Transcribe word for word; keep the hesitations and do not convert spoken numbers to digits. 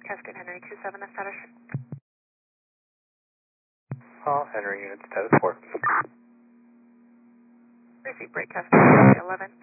Cascade Henry two seven, the status. All Henry units, status four. Receive break, Cascade eleven.